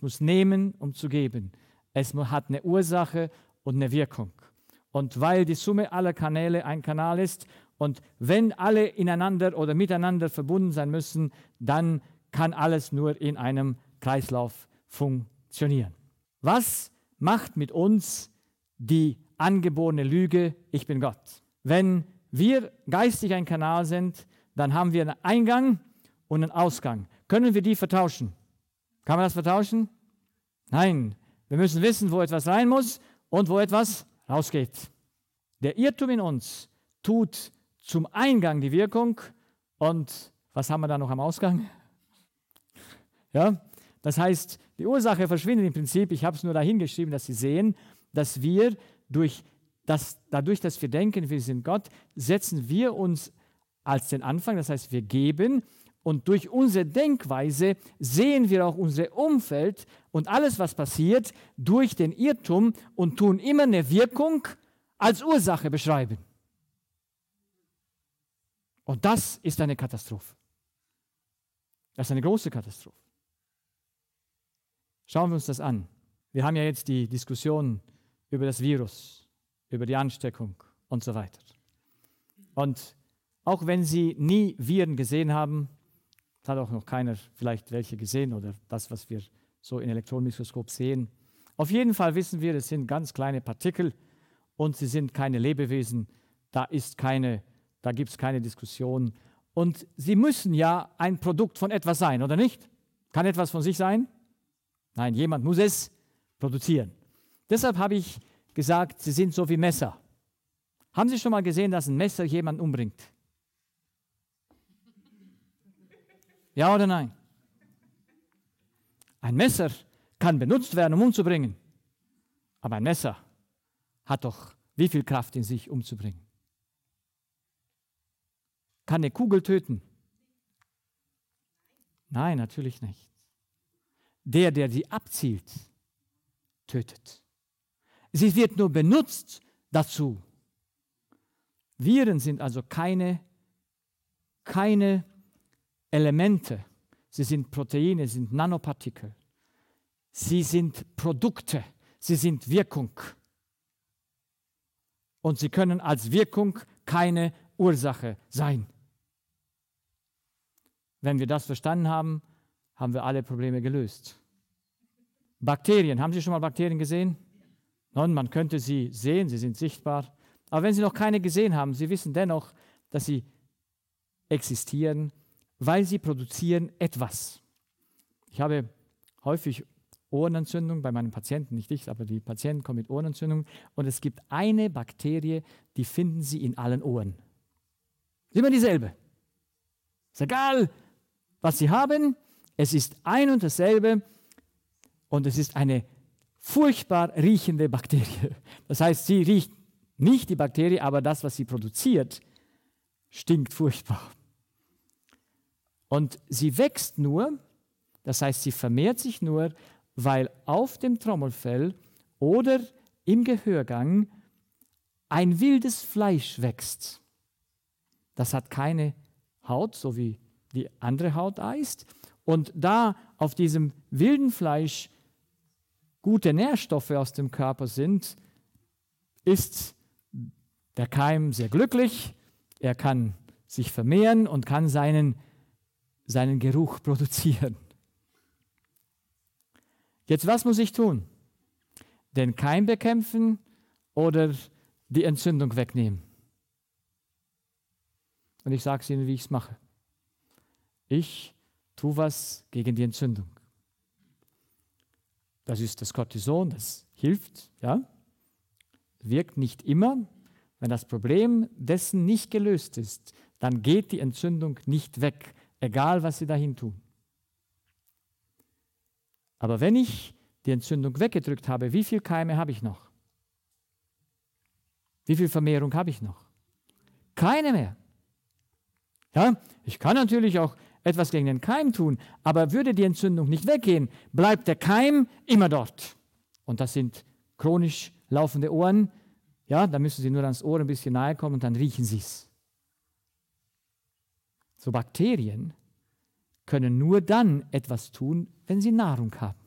muss nehmen, um zu geben. Es hat eine Ursache und eine Wirkung. Und weil die Summe aller Kanäle ein Kanal ist und wenn alle ineinander oder miteinander verbunden sein müssen, dann kann alles nur in einem Kreislauf funktionieren. Was macht mit uns die angeborene Lüge, ich bin Gott? Wenn wir geistig ein Kanal sind, dann haben wir einen Eingang und einen Ausgang. Können wir die vertauschen? Kann man das vertauschen? Nein. Wir müssen wissen, wo etwas rein muss und wo etwas rausgeht. Der Irrtum in uns tut zum Eingang die Wirkung und was haben wir da noch am Ausgang? Ja, das heißt, die Ursache verschwindet im Prinzip. Ich habe es nur dahin geschrieben, dass Sie sehen, dass wir dadurch, dass wir denken, wir sind Gott, setzen wir uns als den Anfang, das heißt, wir geben und durch unsere Denkweise sehen wir auch unser Umfeld und alles, was passiert, durch den Irrtum und tun immer eine Wirkung als Ursache beschreiben. Und das ist eine Katastrophe. Das ist eine große Katastrophe. Schauen wir uns das an. Wir haben ja jetzt die Diskussion über das Virus, über die Ansteckung und so weiter. Und auch wenn Sie nie Viren gesehen haben, hat auch noch keiner vielleicht welche gesehen oder das, was wir so in Elektronenmikroskop sehen. Auf jeden Fall wissen wir, es sind ganz kleine Partikel und sie sind keine Lebewesen. Da gibt es keine Diskussion. Und sie müssen ja ein Produkt von etwas sein, oder nicht? Kann etwas von sich sein? Nein, jemand muss es produzieren. Deshalb habe ich gesagt, sie sind so wie Messer. Haben Sie schon mal gesehen, dass ein Messer jemanden umbringt? Ja oder nein? Ein Messer kann benutzt werden, um umzubringen. Aber ein Messer hat doch wie viel Kraft in sich, umzubringen? Kann eine Kugel töten? Nein, natürlich nicht. Der sie abzielt, tötet. Sie wird nur benutzt dazu. Viren sind also keine Elemente. Sie sind Proteine, sie sind Nanopartikel. Sie sind Produkte, sie sind Wirkung. Und sie können als Wirkung keine Ursache sein. Wenn wir das verstanden haben, haben wir alle Probleme gelöst. Bakterien, haben Sie schon mal Bakterien gesehen? Nun, man könnte sie sehen, sie sind sichtbar. Aber wenn Sie noch keine gesehen haben, Sie wissen dennoch, dass sie existieren, weil sie produzieren etwas. Ich habe häufig Ohrenentzündung bei meinen Patienten, nicht ich, aber die Patienten kommen mit Ohrenentzündung und es gibt eine Bakterie, die finden Sie in allen Ohren. Immer dieselbe. Ist egal, was Sie haben, es ist ein und dasselbe und es ist eine furchtbar riechende Bakterie. Das heißt, sie riecht nicht die Bakterie, aber das, was sie produziert, stinkt furchtbar. Und sie wächst nur, das heißt, sie vermehrt sich nur, weil auf dem Trommelfell oder im Gehörgang ein wildes Fleisch wächst. Das hat keine Haut, so wie die andere Haut ist. Und da auf diesem wilden Fleisch gute Nährstoffe aus dem Körper sind, ist der Keim sehr glücklich. Er kann sich vermehren und kann seinen Geruch produzieren. Jetzt, was muss ich tun? Den Keim bekämpfen oder die Entzündung wegnehmen? Und ich sage es Ihnen, wie ich es mache. Ich tue was gegen die Entzündung. Das ist das Cortison, das hilft, ja. Wirkt nicht immer. Wenn das Problem dessen nicht gelöst ist, dann geht die Entzündung nicht weg, egal was Sie dahin tun. Aber wenn ich die Entzündung weggedrückt habe, wie viele Keime habe ich noch? Wie viel Vermehrung habe ich noch? Keine mehr. Ja, ich kann natürlich auch etwas gegen den Keim tun, aber würde die Entzündung nicht weggehen, bleibt der Keim immer dort. Und das sind chronisch laufende Ohren. Ja, da müssen Sie nur ans Ohr ein bisschen nahe kommen und dann riechen Sie es. So Bakterien können nur dann etwas tun, wenn sie Nahrung haben.